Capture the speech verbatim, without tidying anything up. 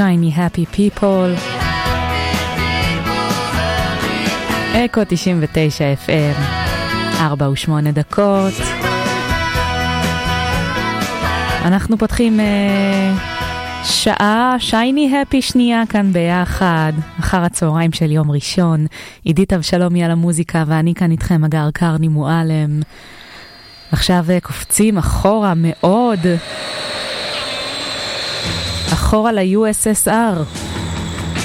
Shiny Happy People. אקו תשעים ותשע אף אם, ארבע ושמונה דקות. אנחנו פותחים אה, שעה שייני הפי שנייה כאן ביחד, אחר הצהריים של יום ראשון. עידית אבשלומי על המוזיקה ואני כאן איתכם, אגר קרני מועלם. עכשיו אה, קופצים אחורה מאוד, אחורה ל-יו אס אס אר.